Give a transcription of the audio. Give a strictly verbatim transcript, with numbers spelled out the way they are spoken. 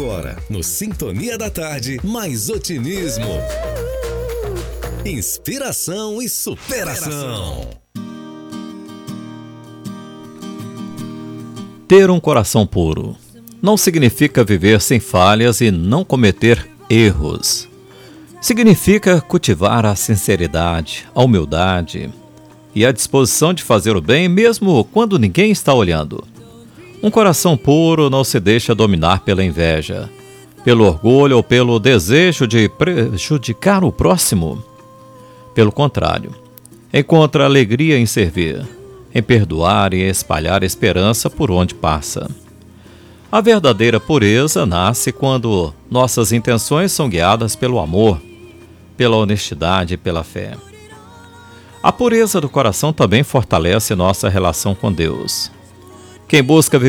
Agora, no Sintonia da Tarde, mais otimismo, inspiração e superação. Ter um coração puro não significa viver sem falhas e não cometer erros. Significa cultivar a sinceridade, a humildade e a disposição de fazer o bem mesmo quando ninguém está olhando. Um coração puro não se deixa dominar pela inveja, pelo orgulho ou pelo desejo de prejudicar o próximo. Pelo contrário, encontra alegria em servir, em perdoar e espalhar esperança por onde passa. A verdadeira pureza nasce quando nossas intenções são guiadas pelo amor, pela honestidade e pela fé. A pureza do coração também fortalece nossa relação com Deus. Quem busca viver